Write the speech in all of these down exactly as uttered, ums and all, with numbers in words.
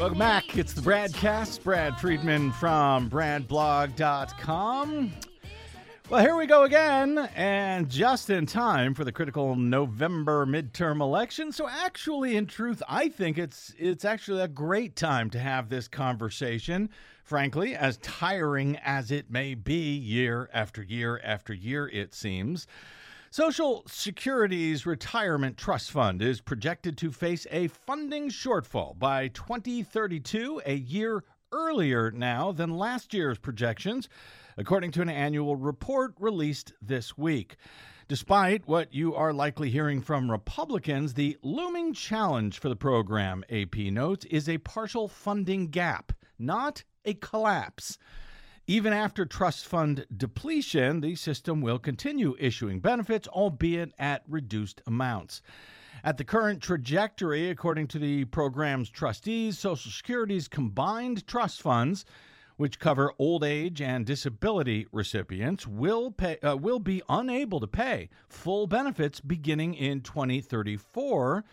Welcome back. It's the Bradcast. Brad Friedman from brad blog dot com. Well, here we go again, and just in time for the critical November midterm election. So actually, in truth, I think it's it's actually a great time to have this conversation, frankly, as tiring as it may be year after year after year, it seems. Social Security's Retirement Trust Fund is projected to face a funding shortfall by twenty thirty-two, a year earlier now than last year's projections, according to an annual report released this week. Despite what you are likely hearing from Republicans, the looming challenge for the program, A P notes, is a partial funding gap, not a collapse. Even after trust fund depletion, the system will continue issuing benefits, albeit at reduced amounts. At the current trajectory, according to the program's trustees, Social Security's combined trust funds, which cover old age and disability recipients, will pay, uh, will be unable to pay full benefits beginning in twenty thirty-four,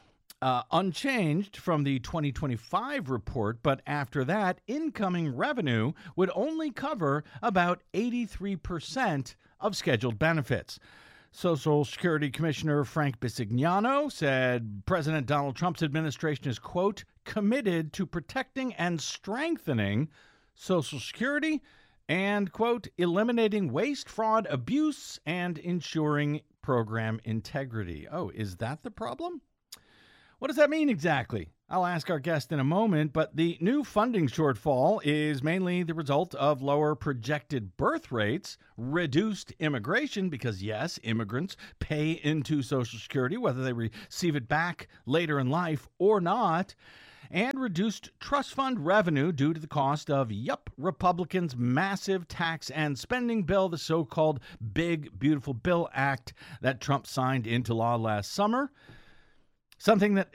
uh, unchanged from the twenty twenty-five report. But after that, incoming revenue would only cover about eighty-three percent of scheduled benefits. Social Security Commissioner Frank Bisignano said President Donald Trump's administration is, quote, committed to protecting and strengthening Social Security and, quote, eliminating waste, fraud, abuse, and ensuring program integrity. Oh, is that the problem? What does that mean exactly? I'll ask our guest in a moment, but the new funding shortfall is mainly the result of lower projected birth rates, reduced immigration, because yes, immigrants pay into Social Security, whether they receive it back later in life or not, and reduced trust fund revenue due to the cost of, yup, Republicans' massive tax and spending bill, the so-called Big Beautiful Bill Act that Trump signed into law last summer. Something that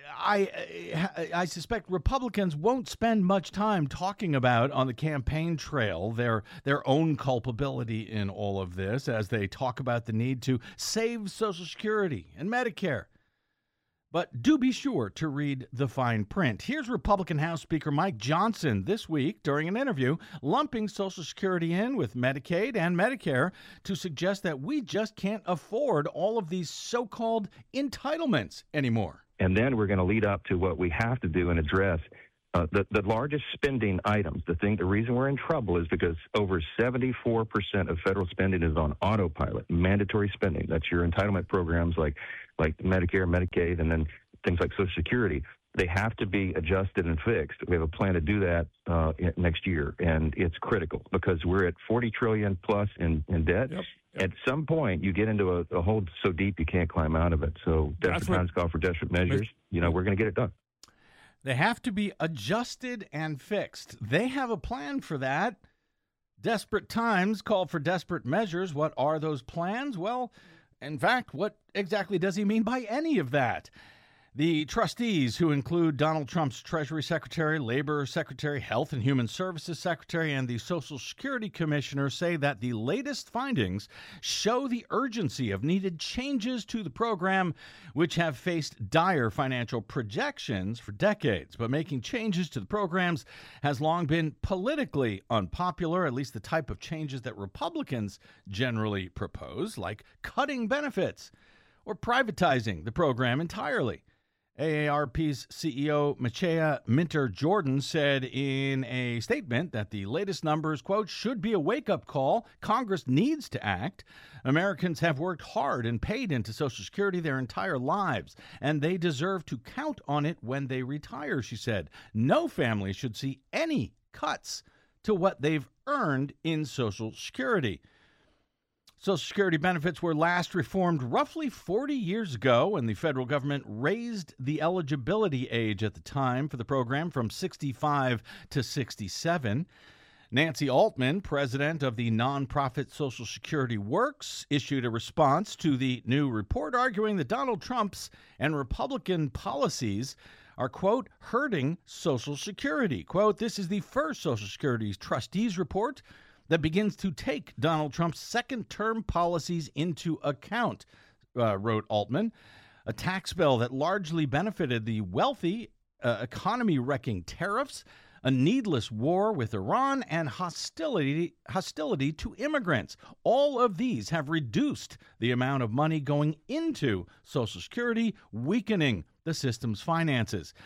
I I suspect Republicans won't spend much time talking about on the campaign trail, their their own culpability in all of this, as they talk about the need to save Social Security and Medicare. But do be sure to read the fine print. Here's Republican House Speaker Mike Johnson this week during an interview lumping Social Security in with Medicaid and Medicare to suggest that we just can't afford all of these so-called entitlements anymore. And then we're going to lead up to what we have to do and address uh, the, the largest spending items. The thing, the reason we're in trouble is because over seventy-four percent of federal spending is on autopilot, mandatory spending. That's your entitlement programs like like Medicare, Medicaid, and then things like Social Security. They have to be adjusted and fixed. We have a plan to do that uh, next year, and it's critical because we're at forty trillion dollars plus in, in debt. Yep. At some point, you get into a, a hole so deep you can't climb out of it. So desperate times call for desperate measures. You know, we're going to get it done. They have to be adjusted and fixed. They have a plan for that. Desperate times call for desperate measures. What are those plans? Well, in fact, what exactly does he mean by any of that? The trustees, who include Donald Trump's Treasury Secretary, Labor Secretary, Health and Human Services Secretary, and the Social Security Commissioner, say that the latest findings show the urgency of needed changes to the program, which have faced dire financial projections for decades. But making changes to the programs has long been politically unpopular, at least the type of changes that Republicans generally propose, like cutting benefits or privatizing the program entirely. A A R P's C E O Maciej Minter-Jordan said in a statement that the latest numbers, quote, should be a wake-up call. Congress needs to act. Americans have worked hard and paid into Social Security their entire lives, and they deserve to count on it when they retire, she said. No family should see any cuts to what they've earned in Social Security. Social Security benefits were last reformed roughly forty years ago when the federal government raised the eligibility age at the time for the program from sixty-five to sixty-seven. Nancy Altman, president of the nonprofit Social Security Works, issued a response to the new report arguing that Donald Trump's and Republican policies are, quote, hurting Social Security. Quote, this is the first Social Security trustees report that begins to take Donald Trump's second-term policies into account, uh, wrote Altman. A tax bill that largely benefited the wealthy uh, economy-wrecking tariffs, a needless war with Iran, and hostility hostility to immigrants. All of these have reduced the amount of money going into Social Security, weakening the system's finances.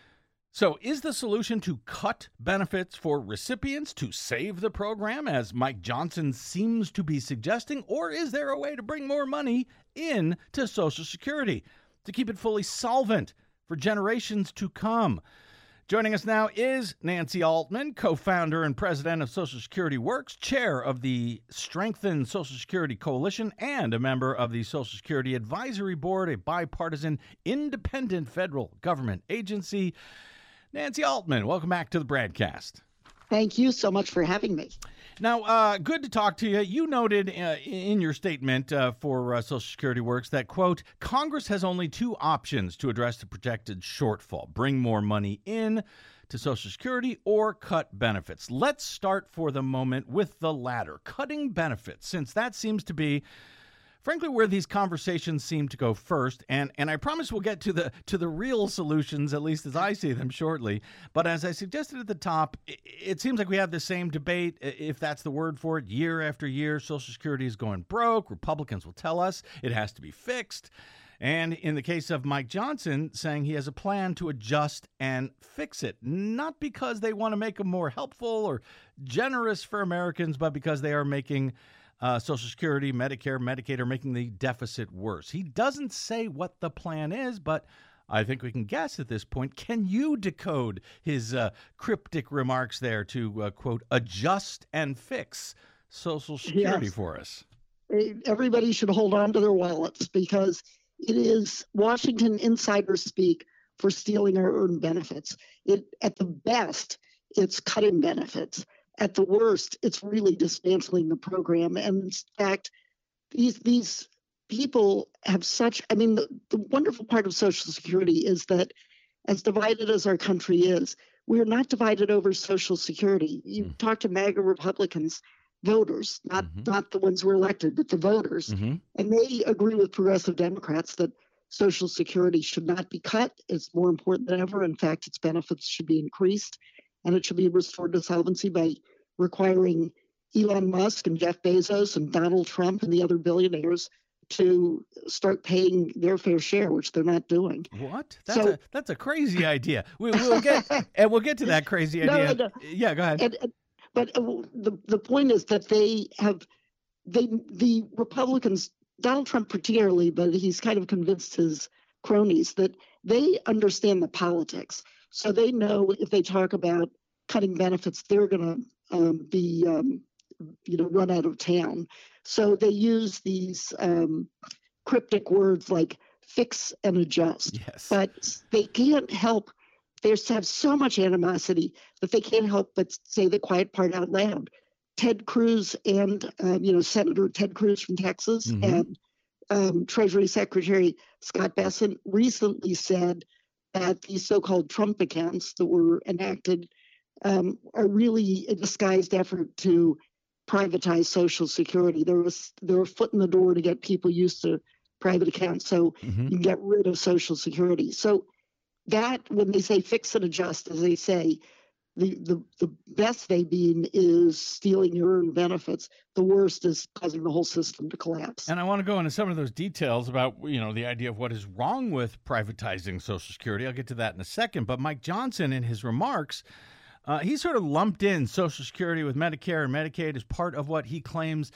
So is the solution to cut benefits for recipients to save the program, as Mike Johnson seems to be suggesting, or is there a way to bring more money in to Social Security to keep it fully solvent for generations to come? Joining us now is Nancy Altman, co-founder and president of Social Security Works, chair of the Strengthen Social Security Coalition, and a member of the Social Security Advisory Board, a bipartisan, independent federal government agency. Nancy Altman, welcome back to the BradCast. Thank you so much for having me. Now, uh, good to talk to you. You noted uh, in your statement uh, for uh, Social Security Works that, quote, Congress has only two options to address the projected shortfall: bring more money in to Social Security or cut benefits. Let's start for the moment with the latter, cutting benefits, since that seems to be, frankly, where these conversations seem to go first, and and I promise we'll get to the to the real solutions, at least as I see them, shortly. But as I suggested at the top, it, it seems like we have the same debate, if that's the word for it, year after year. Social Security is going broke. Republicans will tell us it has to be fixed. And in the case of Mike Johnson, saying he has a plan to adjust and fix it, not because they want to make them more helpful or generous for Americans, but because they are making Uh, Social Security, Medicare, Medicaid are making the deficit worse. He doesn't say what the plan is, but I think we can guess at this point. Can you decode his uh, cryptic remarks there to, uh, quote, adjust and fix Social Security Yes. for us? Everybody should hold on to their wallets, because it is Washington insider speak for stealing our earned benefits. It, at the best, it's cutting benefits. At the worst, it's really dismantling the program. And in fact, these these people have such, I mean, the, the wonderful part of Social Security is that, as divided as our country is, we're not divided over Social Security. You mm. talk to MAGA Republicans, voters, not, mm-hmm. not the ones who were elected, but the voters, mm-hmm. and they agree with progressive Democrats that Social Security should not be cut. It's more important than ever. In fact, its benefits should be increased. And it should be restored to solvency by requiring Elon Musk and Jeff Bezos and Donald Trump and the other billionaires to start paying their fair share, which they're not doing. What? That's so, a that's a crazy idea. We, we'll get and we'll get to that crazy idea. No, no, no. Yeah, go ahead. And, and, but the the point is that they have they the Republicans, Donald Trump particularly, but he's kind of convinced his cronies that they understand the politics. So they know if they talk about cutting benefits, they're going to um, be, um, you know, run out of town. So they use these um, cryptic words like fix and adjust. Yes. But they can't help. They have so much animosity that they can't help but say the quiet part out loud. Ted Cruz and, um, you know, Senator Ted Cruz from Texas mm-hmm. and um, Treasury Secretary Scott Bessent recently said that these so-called Trump accounts that were enacted um, are really a disguised effort to privatize Social Security. There was there were a foot in the door to get people used to private accounts, so mm-hmm. you can get rid of Social Security. So that, when they say fix and adjust, as they say, the the, the best they mean is stealing your earned benefits. The worst is causing the whole system to collapse. And I want to go into some of those details about, you know, the idea of what is wrong with privatizing Social Security. I'll get to that in a second. But Mike Johnson, in his remarks, uh, he sort of lumped in Social Security with Medicare and Medicaid as part of what he claims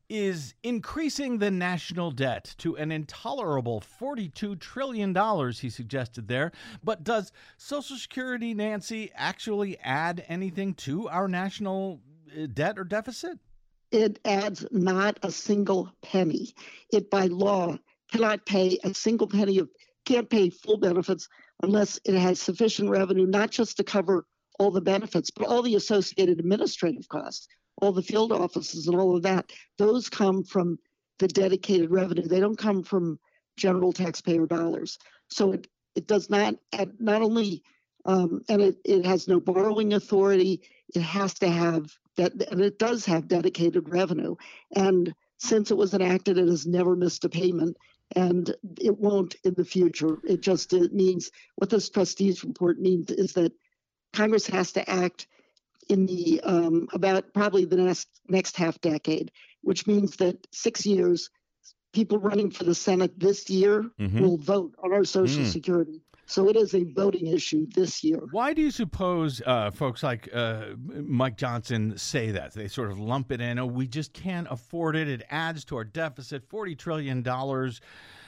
is increasing the national debt to an intolerable forty-two trillion dollars, he suggested there. But does Social Security, Nancy, actually add anything to our national debt or deficit? It adds not a single penny. It, by law, cannot pay a single penny of, can't pay full benefits unless it has sufficient revenue, not just to cover all the benefits, but all the associated administrative costs, all the field offices and all of that. Those come from the dedicated revenue. They don't come from general taxpayer dollars. So it, it does not add, not only, um, and it, it has no borrowing authority, it has to have that, and it does have dedicated revenue. And since it was enacted, it has never missed a payment. and it won't in the future. It just it means what this trustees report means is that Congress has to act in the um, about probably the next next half decade, which means that six years, people running for the Senate this year Mm-hmm. will vote on our Social Mm. Security. So it is a voting issue this year. Why do you suppose uh, folks like uh, Mike Johnson say that? They sort of lump it in, oh, we just can't afford it. It adds to our deficit, forty trillion dollars.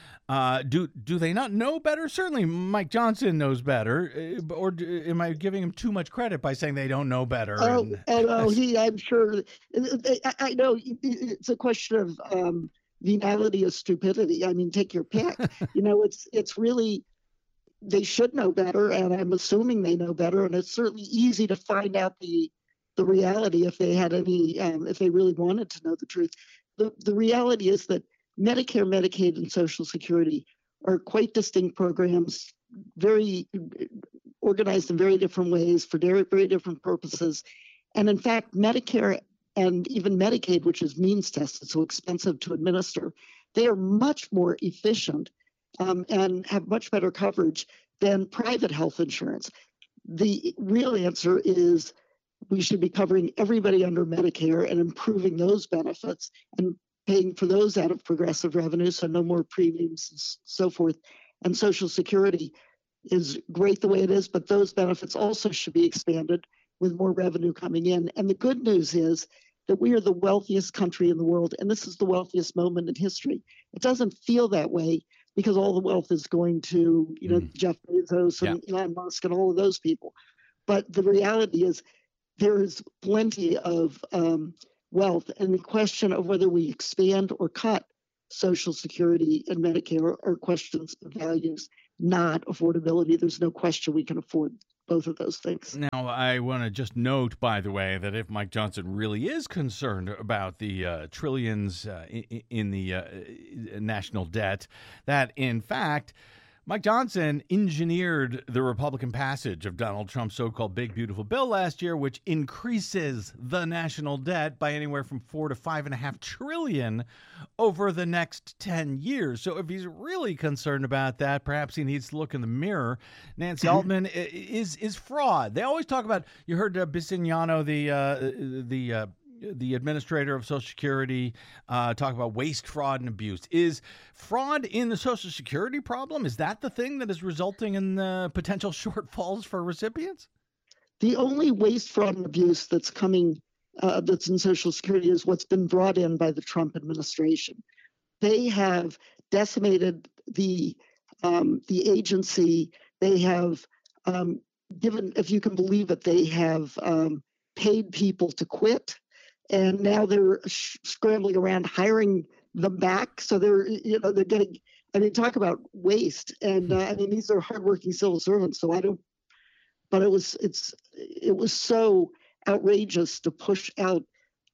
Uh, do do they not know better? Certainly Mike Johnson knows better. Uh, or do, am I giving him too much credit by saying they don't know better? Oh, And- oh, no, he, I'm sure. I, I know it's a question of um, venality or stupidity. I mean, take your pick. You know, it's it's really, they should know better, and I'm assuming they know better. And it's certainly easy to find out the the reality if they had any, um, if they really wanted to know the truth. The the reality is that Medicare, Medicaid, and Social Security are quite distinct programs, very organized in very different ways for very, very different purposes. And in fact, Medicare and even Medicaid, which is means tested, so expensive to administer, they are much more efficient um, and have much better coverage than private health insurance. The real answer is we should be covering everybody under Medicare and improving those benefits and paying for those out of progressive revenue, so no more premiums and so forth. And Social Security is great the way it is, but those benefits also should be expanded with more revenue coming in. And the good news is that we are the wealthiest country in the world, and this is the wealthiest moment in history. It doesn't feel that way because all the wealth is going to, you know, Mm. Jeff Bezos and Elon Musk and all of those people. But the reality is there is plenty of um, wealth, and the question of whether we expand or cut Social Security and Medicare are questions of values, not affordability. There's no question we can afford both of those things. Now, I want to just note, by the way, that if Mike Johnson really is concerned about the uh, trillions uh, in, in the uh, national debt, that in fact, Mike Johnson engineered the Republican passage of Donald Trump's so-called big, beautiful bill last year, which increases the national debt by anywhere from four to five and a half trillion over the next ten years. So if he's really concerned about that, perhaps he needs to look in the mirror. Nancy Altman is is fraud. They always talk about, you heard uh, Bisignano, the, uh, the, uh, the administrator of Social Security, uh, talk about waste, fraud, and abuse. Is fraud in the Social Security problem? Is that the thing that is resulting in the potential shortfalls for recipients? The only waste, fraud, and abuse that's coming, uh, that's in Social Security is what's been brought in by the Trump administration. They have decimated the um, the agency. They have um, given, if you can believe it, they have um, paid people to quit. And now they're sh- scrambling around hiring them back. So they're, you know, they're getting, I mean, talk about waste. And uh, I mean, these are hardworking civil servants. So I don't, but it was, it's, it was so outrageous to push out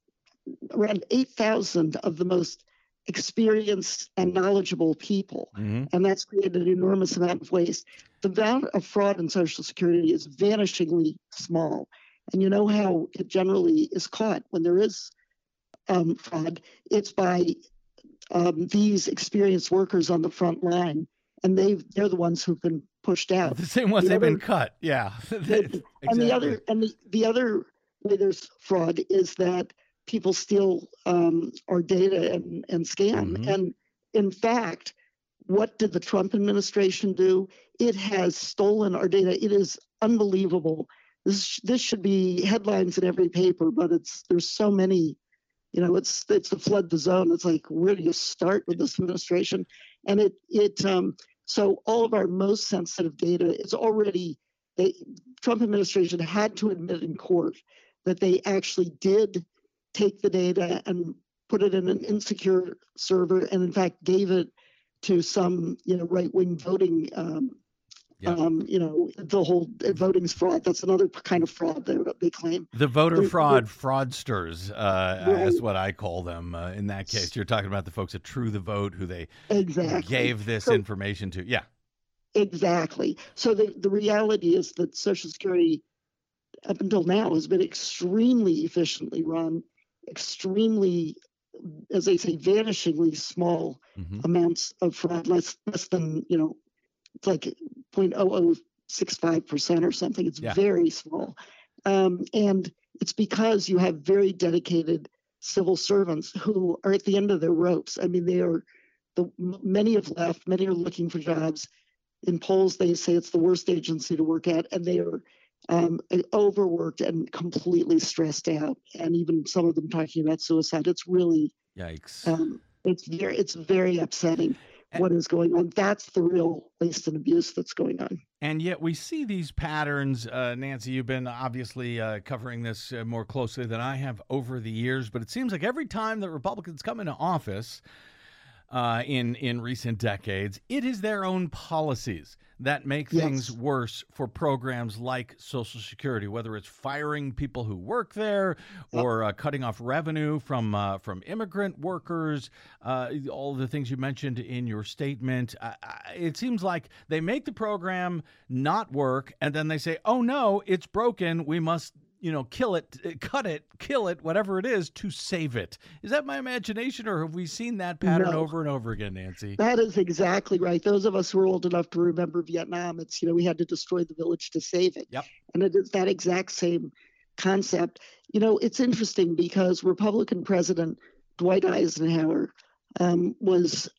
around eight thousand of the most experienced and knowledgeable people. Mm-hmm. And that's created an enormous amount of waste. The amount of fraud in Social Security is vanishingly small. And you know how it generally is caught when there is um, fraud. It's by um, these experienced workers on the front line, and they they're the ones who've been pushed out. The same ones The they've other- been cut. Yeah. And the other and the, the other way there's fraud is that people steal um, our data and, and scam. Mhm. And in fact, what did the Trump administration do? It has stolen our data. It is unbelievable. This this should be headlines in every paper, but it's there's so many, you know, it's it's to flood the zone. It's like, where do you start with this administration? And it it um so all of our most sensitive data is already, the Trump administration had to admit in court that they actually did take the data and put it in an insecure server, and in fact gave it to some, you know, right-wing voting. Um, Yeah. Um, you know, the whole voting's fraud. That's another kind of fraud they, they claim. The voter They're- fraud fraudsters, uh, Right. is what I call them. Uh, in that case, you're talking about the folks at True the Vote who they Exactly. gave this So- information to. Yeah. Exactly. So the, the reality is that Social Security, up until now, has been extremely efficiently run, extremely as they say, vanishingly small Mm-hmm. amounts of fraud, less less than, you know, it's like zero point zero zero six five percent or something. It's Yeah. very small. Um, and it's because you have very dedicated civil servants who are at the end of their ropes. I mean, they are, the many have left, many are looking for jobs. In polls, they say it's the worst agency to work at, and they are um, overworked and completely stressed out. And even some of them talking about suicide. It's really, Yikes. um, it's very, it's very upsetting what is going on. That's the real waste and abuse that's going on. And yet we see these patterns. Uh, Nancy, you've been obviously uh, covering this uh, more closely than I have over the years, but it seems like every time that Republicans come into office uh, in, in recent decades, it is their own policies that make things Yes. worse for programs like Social Security, whether it's firing people who work there or uh, cutting off revenue from uh, from immigrant workers, uh, all the things you mentioned in your statement. Uh, it seems like they make the program not work, and then they say, oh, no, it's broken. We must, you know, kill it, cut it, kill it, whatever it is, to save it. Is that my imagination, or have we seen that pattern No. over and over again, Nancy? That is exactly right. Those of us who are old enough to remember Vietnam, it's, you know, we had to destroy the village to save it. Yep. And it is that exact same concept. You know, it's interesting because Republican President Dwight Eisenhower um, was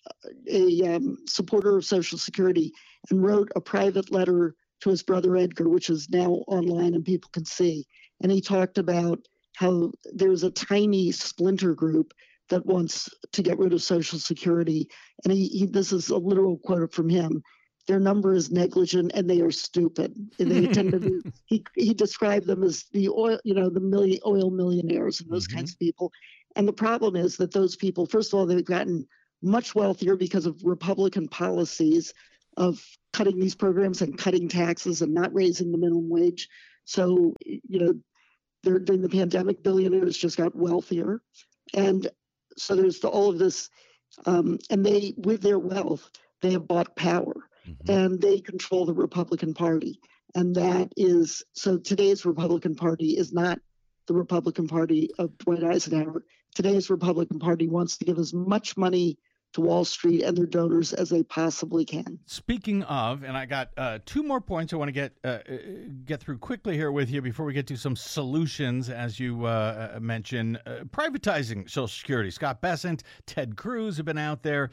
a um, supporter of Social Security and wrote a private letter to his brother Edgar, which is now online and people can see. And he talked about how there's a tiny splinter group that wants to get rid of Social Security. And he, he this is a literal quote from him. Their number is negligent and they are stupid. And they tend to be, he, he described them as the oil, you know, the million, oil millionaires and those Mhm. kinds of people. And the problem is that those people, first of all, they've gotten much wealthier because of Republican policies of cutting these programs and cutting taxes and not raising the minimum wage. So, you know, they're, during the pandemic, billionaires just got wealthier. And so there's the, all of this, um, and they, with their wealth, they have bought power. Mhm. And they control the Republican Party. And that is, so today's Republican Party is not the Republican Party of Dwight Eisenhower. Today's Republican Party wants to give as much money to Wall Street and their donors as they possibly can. Speaking of, and I got uh, two more points I want to get uh, uh, get through quickly here with you before we get to some solutions, as you uh, uh, mentioned. Uh, privatizing Social Security. Scott Bessent, Ted Cruz have been out there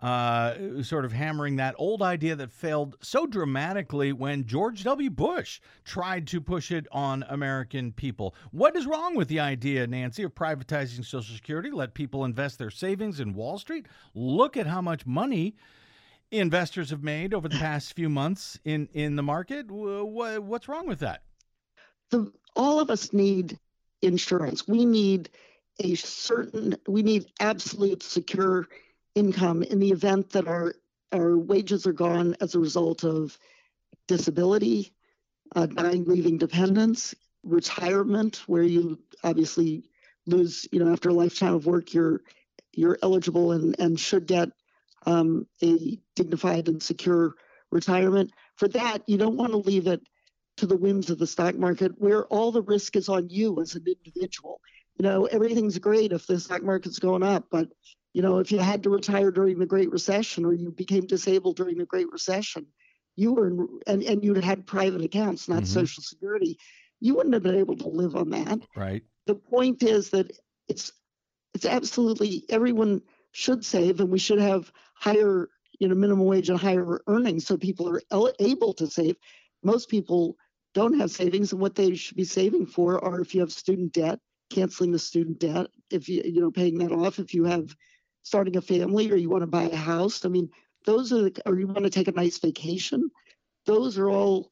uh, sort of hammering that old idea that failed so dramatically when George W. Bush tried to push it on American people. What is wrong with the idea, Nancy, of privatizing Social Security? Let people invest their savings in Wall Street? Look at how much money investors have made over the past few months in, in the market. Wh- What's wrong with that? The, all of us need insurance. We need a certain, we need absolute secure income in the event that our, our wages are gone as a result of disability, uh, dying, leaving dependents, retirement, where you obviously lose, you know, after a lifetime of work, you're you're eligible and, and should get um, a dignified and secure retirement. For that, you don't want to leave it to the whims of the stock market where all the risk is on you as an individual. You know, everything's great if the stock market's going up, but, you know, if you had to retire during the Great Recession or you became disabled during the Great Recession, you were, in, and, and you had private accounts, not Mhm. Social Security, you wouldn't have been able to live on that. Right. The point is that it's it's absolutely, everyone should save, and we should have higher, you know, minimum wage and higher earnings so people are el- able to save. Most people don't have savings, and what they should be saving for are, if you have student debt, canceling the student debt, if you you know paying that off, if you have starting a family or you want to buy a house. I mean, those are the, or you want to take a nice vacation. Those are all,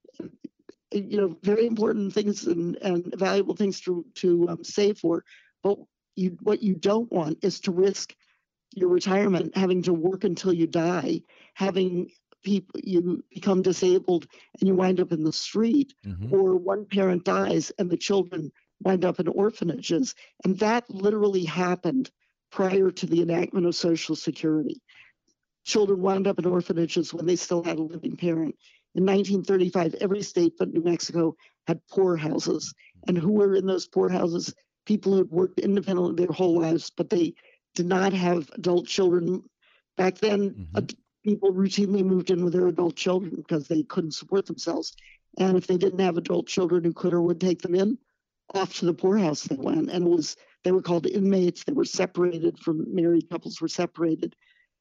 you know, very important things and, and valuable things to to um, save for. But you, what you don't want is to risk your retirement, having to work until you die, having people, you become disabled and you wind up in the street, Mhm. or one parent dies and the children wind up in orphanages. And that literally happened prior to the enactment of Social Security. Children wound up in orphanages when they still had a living parent. In nineteen thirty-five, every state but New Mexico had poorhouses. And who were in those poorhouses? people who'd worked independently their whole lives, but they did not have adult children. Back then, Mm-hmm. uh, people routinely moved in with their adult children because they couldn't support themselves. And if they didn't have adult children who could or would take them in, off to the poorhouse they went. And it was they were called inmates. They were separated from married couples were separated.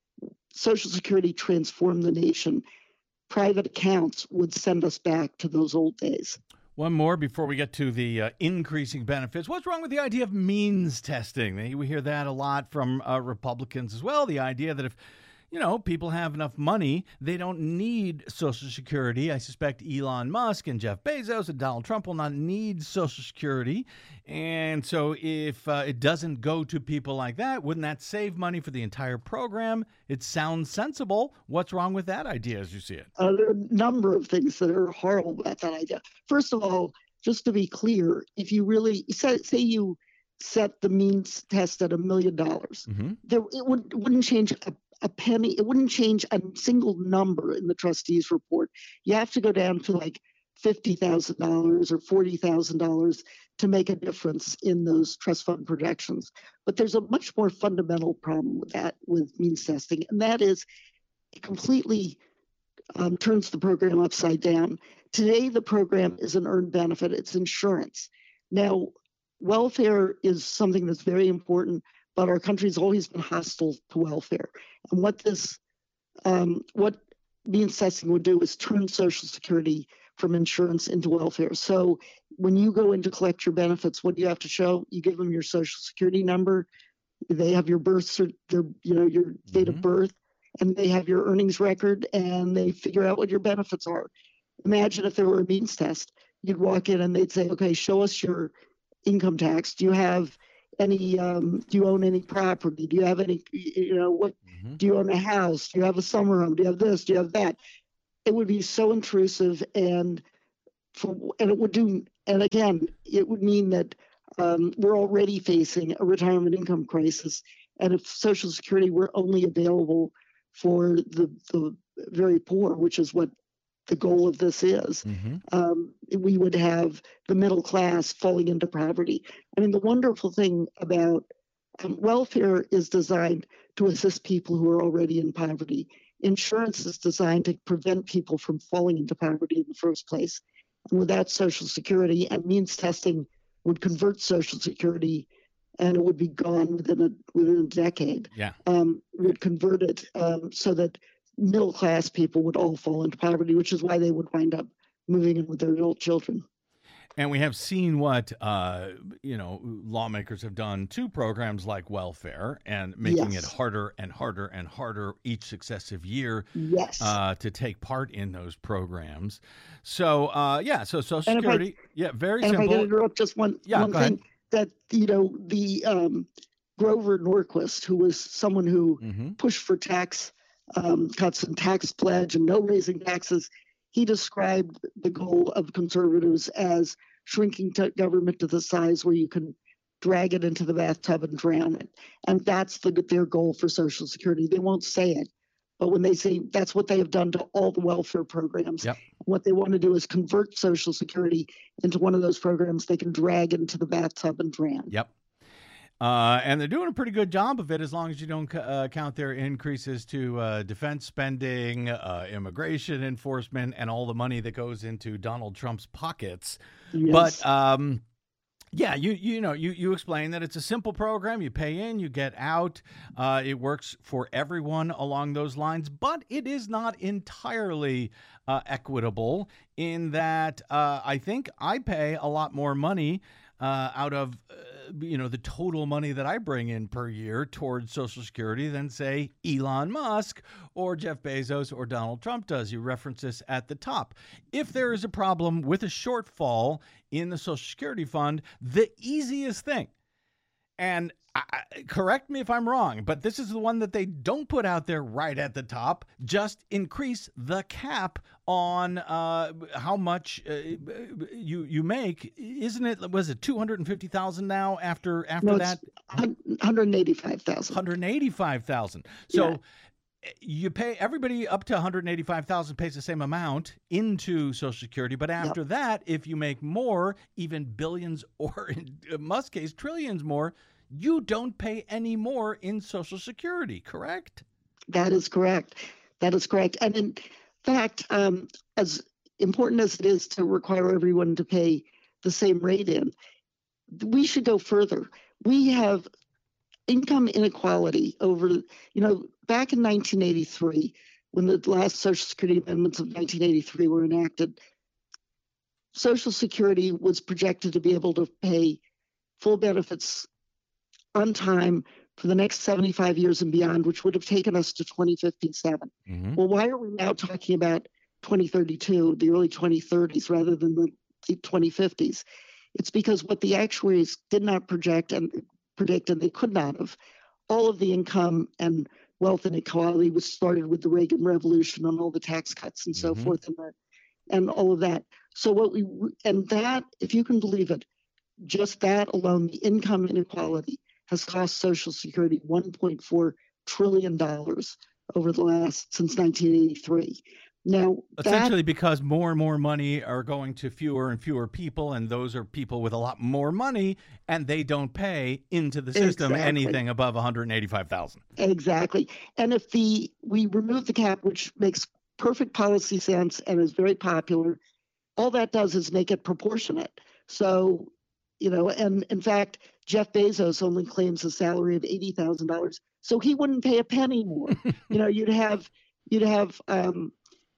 Social Security transformed the nation. Private accounts would send us back to those old days. One more before we get to the uh, increasing benefits. What's wrong with the idea of means testing? We hear that a lot from uh, Republicans as well. The idea that if, you know, people have enough money, they don't need Social Security. I suspect Elon Musk and Jeff Bezos and Donald Trump will not need Social Security. And so if uh, it doesn't go to people like that, wouldn't that save money for the entire program? It sounds sensible. What's wrong with that idea as you see it? Uh, there are a number of things that are horrible about that idea. First of all, just to be clear, if you really say, say you set the means test at a million dollars, Mm-hmm. there it, would, it wouldn't change a, a penny. It wouldn't change a single number in the trustees report. You have to go down to like fifty thousand dollars or forty thousand dollars to make a difference in those trust fund projections. But there's a much more fundamental problem with that, with means testing, and that is it completely um, turns the program upside down. Today, the program is an earned benefit. It's insurance. Now, welfare is something that's very important, but our country's always been hostile to welfare. And what this, um, what means testing would do is turn Social Security from insurance into welfare. So when you go in to collect your benefits, what do you have to show? You give them your Social Security number. They have your birth, cert- their, you know, your date Mm-hmm. of birth, and they have your earnings record, and they figure out what your benefits are. Imagine if there were a means test. You'd walk in and they'd say, okay, show us your income tax. Do you have any, um, do you own any property? Do you have any, you know, what, Mm-hmm. do you own a house? Do you have a summer home? Do you have this? Do you have that? It would be so intrusive, and for, and it would do, and again, it would mean that um, we're already facing a retirement income crisis. And if Social Security were only available for the, the very poor, which is what the goal of this is, Mm-hmm. um, we would have the middle class falling into poverty. I mean, the wonderful thing about um, welfare is designed to assist people who are already in poverty. Insurance is designed to prevent people from falling into poverty in the first place. And without Social Security, and means testing would convert Social Security, and it would be gone within a within a decade. Yeah. Um, would convert it um, so that middle class people would all fall into poverty, which is why they would wind up moving in with their adult children. And we have seen what, uh, you know, lawmakers have done to programs like welfare and making Yes. it harder and harder and harder each successive year Yes. uh, to take part in those programs. So, uh, yeah, so Social And if I- Security, yeah, very and if I simple. can interrupt just one, Yeah, one go thing, ahead. that, you know, the um, Grover Norquist, who was someone who Mm-hmm. pushed for tax um, cuts and tax pledge and no raising taxes, he described the goal of conservatives as shrinking to government to the size where you can drag it into the bathtub and drown it. And that's the, their goal for Social Security. They won't say it, but when they say that's what they have done to all the welfare programs, Yep. what they want to do is convert Social Security into one of those programs they can drag into the bathtub and drown. Yep. Uh, and they're doing a pretty good job of it as long as you don't uh, count their increases to uh, defense spending, uh, immigration enforcement, and all the money that goes into Donald Trump's pockets. Yes. But um, yeah, you you know you you explain that it's a simple program. You pay in, you get out. Uh, it works for everyone along those lines, but it is not entirely uh, equitable in that uh, I think I pay a lot more money uh, out of uh, you know the total money that I bring in per year towards Social Security than say Elon Musk or Jeff Bezos or Donald Trump does. You reference this at the top. If there is a problem with a shortfall in the Social Security fund, the easiest thing, and I, I- correct me if I'm wrong, but this is the one that they don't put out there right at the top, just increase the cap on uh, how much uh, you you make. Isn't it, was it two hundred fifty thousand now after after No, that? it's one hundred eighty-five thousand. one hundred eighty-five thousand. So Yeah. you pay everybody up to one hundred eighty-five thousand pays the same amount into Social Security, but after yep. that, if you make more, even billions or in Musk's case, trillions more, you don't pay any more in Social Security, correct? That is correct. That is correct. And in fact, um, as important as it is to require everyone to pay the same rate in, we should go further. We have income inequality over, you know, back in nineteen eighty-three, when the last Social Security amendments of nineteen eighty-three were enacted, Social Security was projected to be able to pay full benefits on time for the next seventy-five years and beyond, which would have taken us to twenty fifty-seven. Mm-hmm. Well, why are we now talking about twenty thirty-two, the early twenty thirties, rather than the, the twenty fifties? It's because what the actuaries did not project and predict, and they could not have, all of the income and wealth inequality was started with the Reagan Revolution and all the tax cuts and so mm-hmm. forth, and the, and all of that. So what we and that, if you can believe it, just that alone, the income inequality has cost Social Security one point four trillion dollars over the last since nineteen eighty-three. Now, essentially that, because more and more money are going to fewer and fewer people, and those are people with a lot more money, and they don't pay into the system exactly. anything above one hundred eighty-five thousand. Exactly. And if the we remove the cap, which makes perfect policy sense and is very popular, all that does is make it proportionate. So, you know, and in fact, Jeff Bezos only claims a salary of eighty thousand dollars, so he wouldn't pay a penny more. you know, you'd have you'd have um,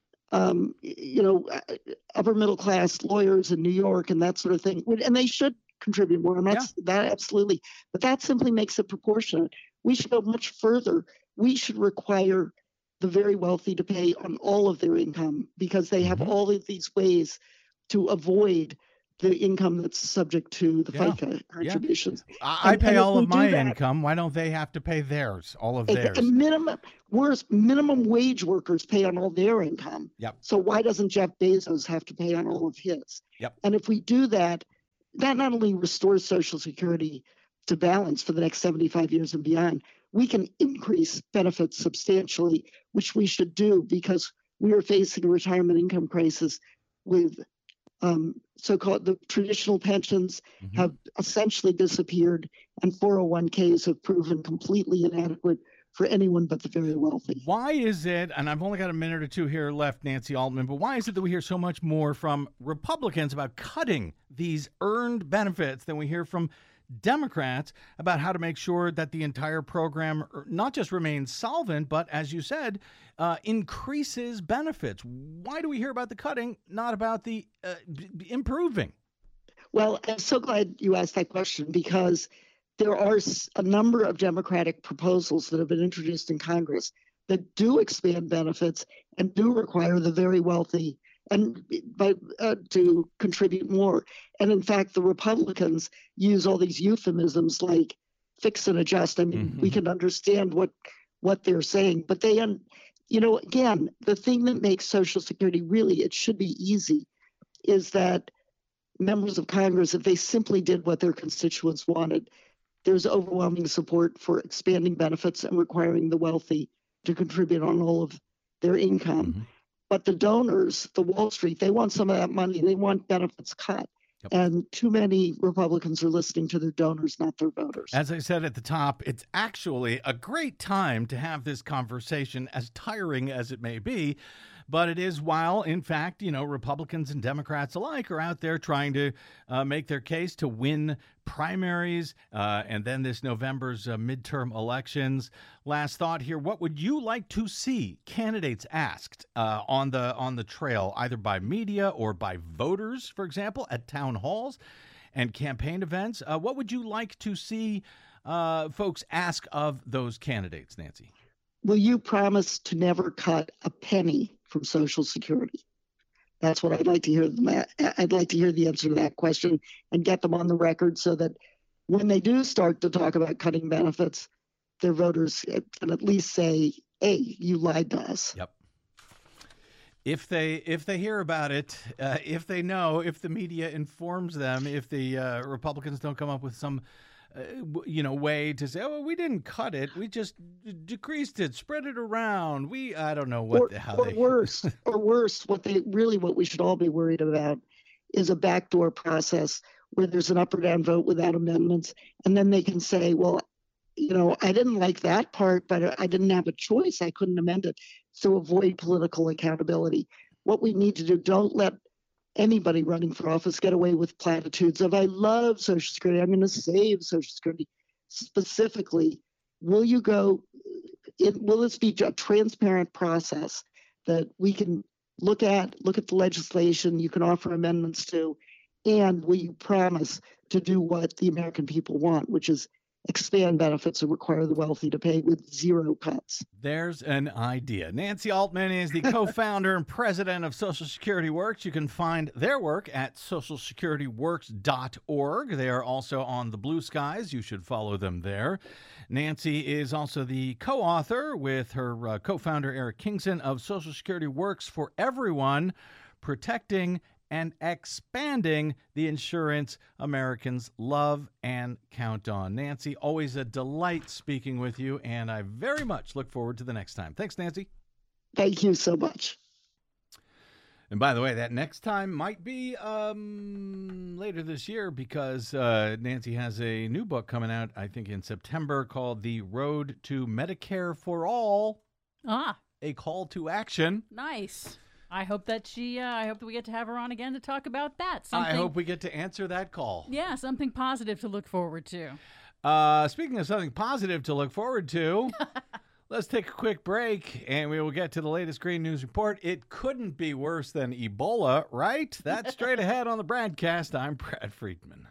um, you know, upper middle class lawyers in New York and that sort of thing, and they should contribute more. I'm not yeah. that absolutely, but that simply makes it proportionate. We should go much further. We should require the very wealthy to pay on all of their income, because they have mm-hmm. all of these ways to avoid the income that's subject to the yeah. FICA contributions. Yeah. I, and, I pay and all of my that, income. Why don't they have to pay theirs, all of theirs? And minimum, worse, minimum wage workers pay on all their income. Yep. So why doesn't Jeff Bezos have to pay on all of his? Yep. And if we do that, that not only restores Social Security to balance for the next seventy-five years and beyond, we can increase benefits substantially, which we should do, because we are facing a retirement income crisis with Um, so-called the traditional pensions mm-hmm. have essentially disappeared, and four oh one k's have proven completely inadequate for anyone but the very wealthy. Why is it, and I've only got a minute or two here left, Nancy Altman, but why is it that we hear so much more from Republicans about cutting these earned benefits than we hear from Democrats about how to make sure that the entire program not just remains solvent, but, as you said, uh, increases benefits? Why do we hear about the cutting, not about the uh, b- improving? Well, I'm so glad you asked that question, because there are a number of Democratic proposals that have been introduced in Congress that do expand benefits and do require the very wealthy and by, uh, to contribute more. And in fact, the Republicans use all these euphemisms like fix and adjust. I mean, mm-hmm. we can understand what what they're saying, but they, un, you know, again, the thing that makes Social Security really, it should be easy, is that members of Congress, if they simply did what their constituents wanted, there's overwhelming support for expanding benefits and requiring the wealthy to contribute on all of their income. Mm-hmm. But the donors, the Wall Street, they want some of that money. They want benefits cut. Yep. And too many Republicans are listening to their donors, not their voters. As I said at the top, it's actually a great time to have this conversation, as tiring as it may be. But it is while, in fact, you know, Republicans and Democrats alike are out there trying to uh, make their case to win primaries uh, and then this November's uh, midterm elections. Last thought here: what would you like to see candidates asked uh, on the on the trail, either by media or by voters, for example, at town halls and campaign events? Uh, what would you like to see uh, folks ask of those candidates, Nancy? Will you promise to never cut a penny from Social Security? That's what I'd like to hear them. I'd like to hear the answer to that question and get them on the record, so that when they do start to talk about cutting benefits, their voters can at least say, "Hey, you lied to us." Yep. If they if they hear about it, uh, if they know, if the media informs them, if the uh, Republicans don't come up with some uh, you know, way to say, oh, we didn't cut it. We just d- decreased it, spread it around. We, I don't know what or, the hell or they... worse, or worse, what they really, what we should all be worried about is a backdoor process where there's an up or down vote without amendments. And then they can say, well, you know, I didn't like that part, but I didn't have a choice. I couldn't amend it. So avoid political accountability. What we need to do, don't let anybody running for office get away with platitudes of, I love Social Security, I'm going to save Social Security. Specifically, will you go, it, will this be a transparent process that we can look at, look at the legislation, you can offer amendments to, and will you promise to do what the American people want, which is expand benefits and require the wealthy to pay with zero cuts. There's an idea. Nancy Altman is the co-founder and president of Social Security Works. You can find their work at social security works dot org. They are also on the Blue Skies. You should follow them there. Nancy is also the co-author with her uh, co-founder Eric Kingson of Social Security Works for Everyone, Protecting and Expanding the Insurance Americans Love and Count on. Nancy, always a delight speaking with you, and I very much look forward to the next time. Thanks, Nancy. Thank you so much. And by the way, that next time might be um, later this year because uh, Nancy has a new book coming out, I think, in September called The Road to Medicare for All. Ah. A Call to Action. Nice. I hope that she, uh, I hope that we get to have her on again to talk about that. Something, I hope we get to answer that call. Yeah, something positive to look forward to. Uh, speaking of something positive to look forward to, let's take a quick break and we will get to the latest Green News Report. It couldn't be worse than Ebola, right? That's straight ahead on the Bradcast. I'm Brad Friedman.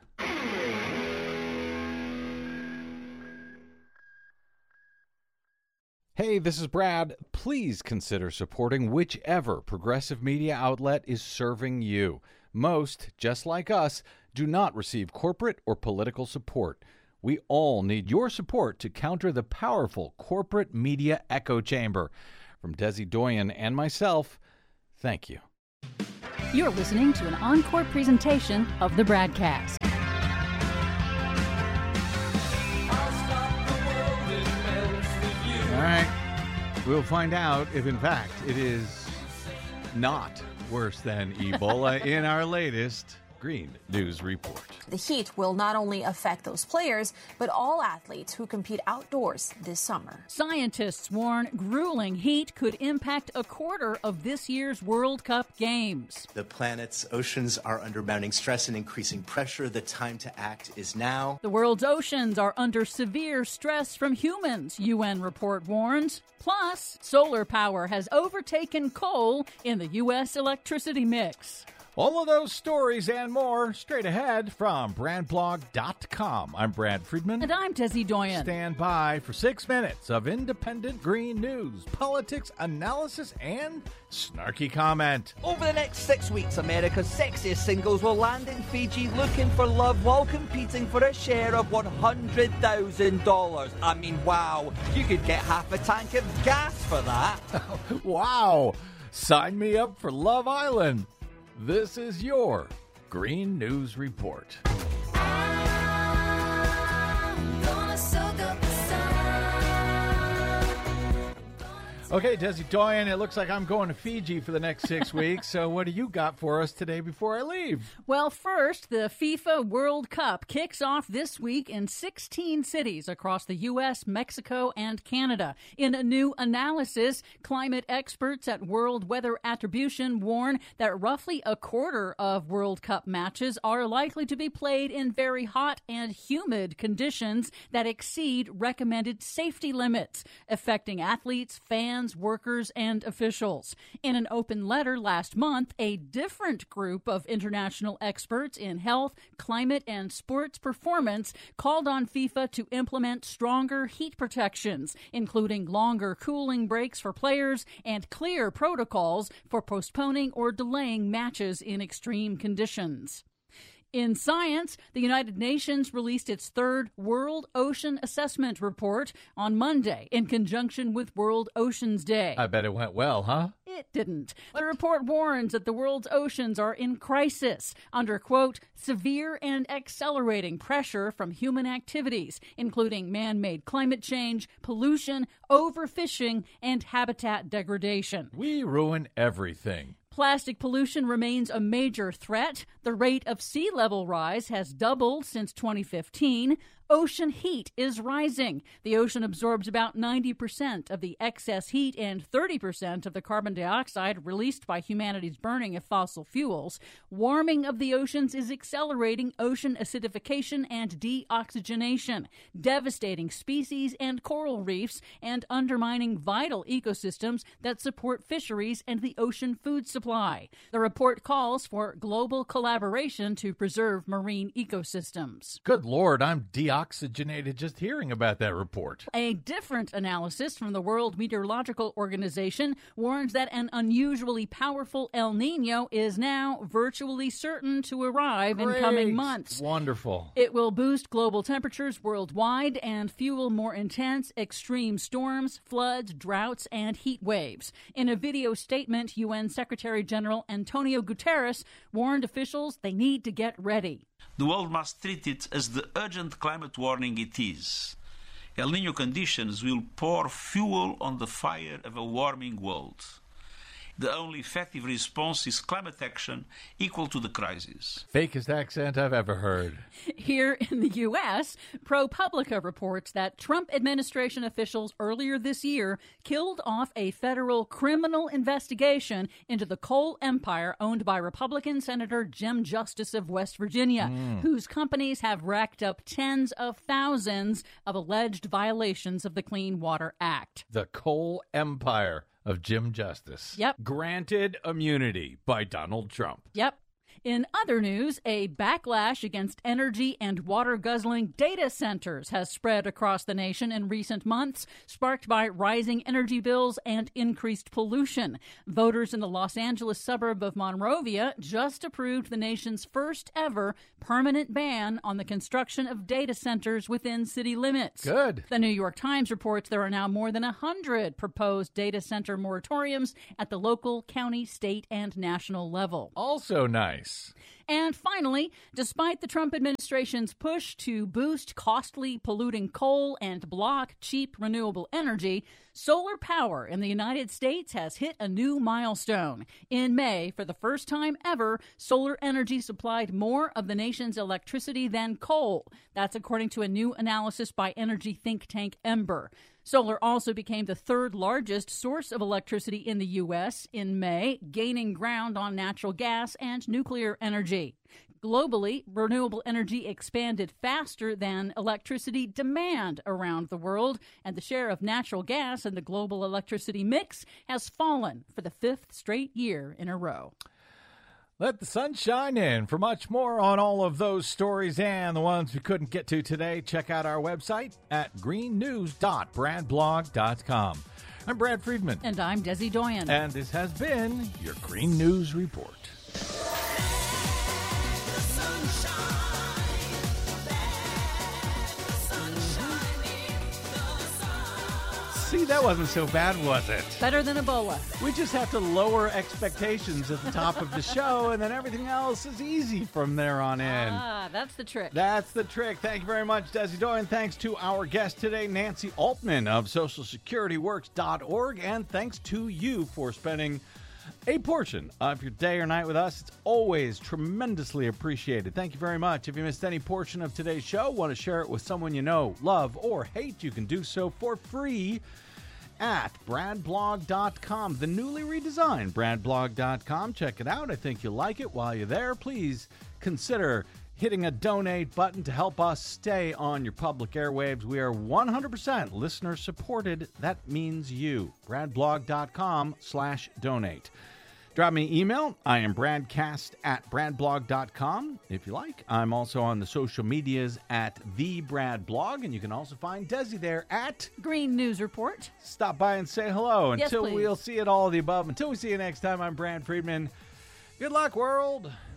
Hey, this is Brad. Please consider supporting whichever progressive media outlet is serving you. Most, just like us, do not receive corporate or political support. We all need your support to counter the powerful corporate media echo chamber. From Desi Doyen and myself, thank you. You're listening to an encore presentation of the Bradcast. All right, we'll find out if, in fact, it is not worse than Ebola in our latest Green News Report. The heat will not only affect those players, but all athletes who compete outdoors this summer. Scientists warn grueling heat could impact a quarter of this year's World Cup games. The planet's oceans are under mounting stress and increasing pressure. The time to act is now. The world's oceans are under severe stress from humans, U N report warns. Plus, solar power has overtaken coal in the U S electricity mix. All of those stories and more straight ahead from brad blog dot com. I'm Brad Friedman. And I'm Desi Doyen. Stand by for six minutes of independent green news, politics, analysis, and snarky comment. Over the next six weeks, America's sexiest singles will land in Fiji looking for love while competing for a share of one hundred thousand dollars. I mean, wow, you could get half a tank of gas for that. Wow, sign me up for Love Island. This is your Green News Report. Okay, Desi Doyen, it looks like I'm going to Fiji for the next six weeks. So what do you got for us today before I leave? Well, first, the FIFA World Cup kicks off this week in sixteen cities across the U S, Mexico, and Canada. In a new analysis, climate experts at World Weather Attribution warn that roughly a quarter of World Cup matches are likely to be played in very hot and humid conditions that exceed recommended safety limits, affecting athletes, fans, workers, and officials. In an open letter last month, a different group of international experts in health, climate, and sports performance called on FIFA to implement stronger heat protections, including longer cooling breaks for players and clear protocols for postponing or delaying matches in extreme conditions. In science, the United Nations released its third World Ocean Assessment Report on Monday in conjunction with World Oceans Day. I bet it went well, huh? It didn't. The report warns that the world's oceans are in crisis under, quote, severe and accelerating pressure from human activities, including man-made climate change, pollution, overfishing, and habitat degradation. We ruin everything. Plastic pollution remains a major threat. The rate of sea level rise has doubled since twenty fifteen. Ocean heat is rising. The ocean absorbs about ninety percent of the excess heat and thirty percent of the carbon dioxide released by humanity's burning of fossil fuels. Warming of the oceans is accelerating ocean acidification and deoxygenation, devastating species and coral reefs, and undermining vital ecosystems that support fisheries and the ocean food supply. The report calls for global collaboration to preserve marine ecosystems. Good Lord, I'm deoxygenated just hearing about that report. A different analysis from the World Meteorological Organization warns that an unusually powerful El Nino is now virtually certain to arrive Great. in coming months. Wonderful. It will boost global temperatures worldwide and fuel more intense extreme storms, floods, droughts, and heat waves. In a video statement, U N Secretary General Antonio Guterres warned officials they need to get ready. The world must treat it as the urgent climate warning it is. El Niño conditions will pour fuel on the fire of a warming world. The only effective response is climate action equal to the crisis. Fakest accent I've ever heard. Here in the U S, ProPublica reports that Trump administration officials earlier this year killed off a federal criminal investigation into the coal empire owned by Republican Senator Jim Justice of West Virginia, mm. whose companies have racked up tens of thousands of alleged violations of the Clean Water Act. The coal empire of Jim Justice. Yep. Granted immunity by Donald Trump. Yep. In other news, a backlash against energy and water-guzzling data centers has spread across the nation in recent months, sparked by rising energy bills and increased pollution. Voters in the Los Angeles suburb of Monrovia just approved the nation's first ever permanent ban on the construction of data centers within city limits. Good. The New York Times reports there are now more than one hundred proposed data center moratoriums at the local, county, state, and national level. Also nice. And finally, despite the Trump administration's push to boost costly, polluting coal and block cheap renewable energy, solar power in the United States has hit a new milestone. In May, for the first time ever, solar energy supplied more of the nation's electricity than coal. That's according to a new analysis by energy think tank Ember. Solar also became the third largest source of electricity in the U S in May, gaining ground on natural gas and nuclear energy. Globally, renewable energy expanded faster than electricity demand around the world, and the share of natural gas in the global electricity mix has fallen for the fifth straight year in a row. Let the sun shine in. For much more on all of those stories and the ones we couldn't get to today, check out our website at green news dot brad blog dot com. I'm Brad Friedman. And I'm Desi Doyen. And this has been your Green News Report. See, that wasn't so bad, was it? Better than Ebola. We just have to lower expectations at the top of the show, and then everything else is easy from there on in. Ah, that's the trick. That's the trick. Thank you very much, Desi Doyen. Thanks to our guest today, Nancy Altman of social security works dot org, and thanks to you for spending a portion of your day or night with us. It's always tremendously appreciated. Thank you very much. If you missed any portion of today's show, want to share it with someone you know, love, or hate, you can do so for free at brad blog dot com, the newly redesigned brad blog dot com. Check it out. I think you'll like it. While you're there, please consider hitting a donate button to help us stay on your public airwaves. We are one hundred percent listener supported. That means you. brad blog dot com slash donate. Drop me an email. I am bradcast at brad blog dot com. If you like, I'm also on the social medias at the Brad Blog, and you can also find Desi there at Green News Report. Stop by and say hello. Yes, Until please. We'll see it all of the above. Until we see you next time, I'm Brad Friedman. Good luck, world.